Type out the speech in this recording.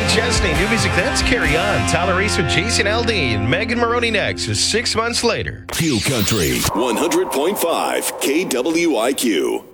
Chesney, new music. That's Carry On. Tyler Reese with Jason Aldean. Megan Maroney next is 6 months later. Q Country 100.5 KWIQ.